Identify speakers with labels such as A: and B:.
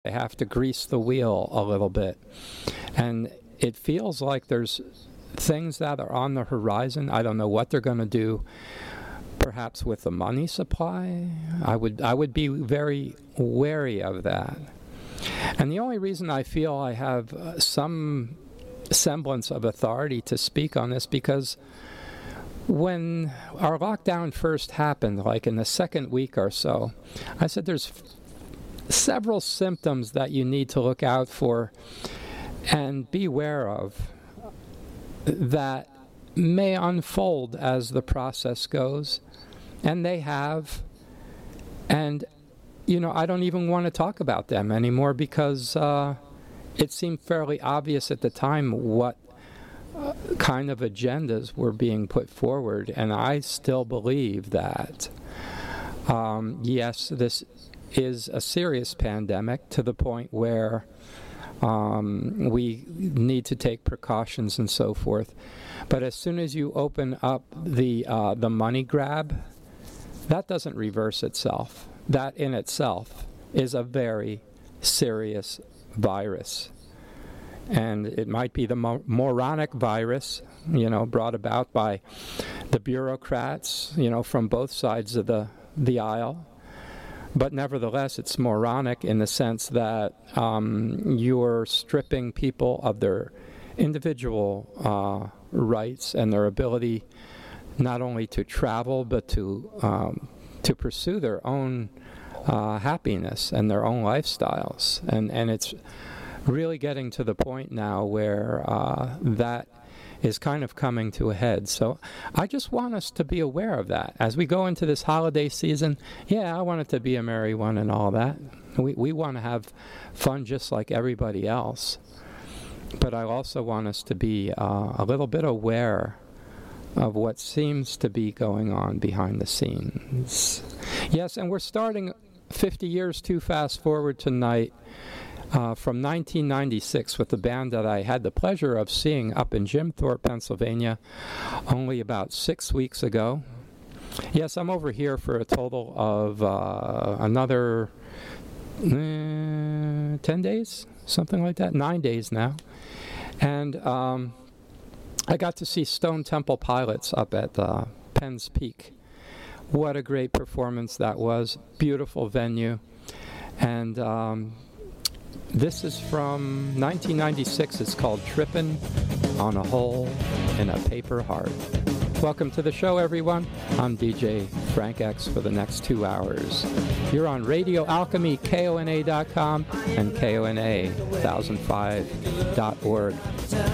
A: They have to grease the wheel a little bit. And it feels like there's things that are on the horizon. I don't know what they're going to do, perhaps with the money supply. I would be very wary of that. And the only reason I feel I have some semblance of authority to speak on this, because when our lockdown first happened, like in the second week or so, I said there's several symptoms that you need to look out for and be aware of that may unfold as the process goes. And they have. And, I don't even want to talk about them anymore because it seemed fairly obvious at the time what kind of agendas were being put forward. And I still believe that, yes, this is a serious pandemic to the point where we need to take precautions and so forth. But as soon as you open up the money grab, that doesn't reverse itself. That in itself is a very serious virus. And it might be the moronic virus, brought about by the bureaucrats, from both sides of the aisle. But nevertheless, it's moronic in the sense that you're stripping people of their individual rights and their ability not only to travel, but to pursue their own happiness and their own lifestyles. And it's really getting to the point now where that is kind of coming to a head. So I just want us to be aware of that. As we go into this holiday season, I want it to be a merry one and all that. We want to have fun just like everybody else. But I also want us to be a little bit aware of what seems to be going on behind the scenes. Yes, and we're starting 50 years too fast forward tonight. From 1996 with the band that I had the pleasure of seeing up in Jim Thorpe, Pennsylvania, only about 6 weeks ago. Yes, I'm over here for a total of another 10 days, something like that, 9 days now. And I got to see Stone Temple Pilots up at Penn's Peak. What a great performance that was. Beautiful venue. And this is from 1996. It's called Trippin' on a Hole in a Paper Heart. Welcome to the show, everyone. I'm DJ Frank X for the next 2 hours. You're on Radio Alchemy, KONA.com, and KONA1005.org.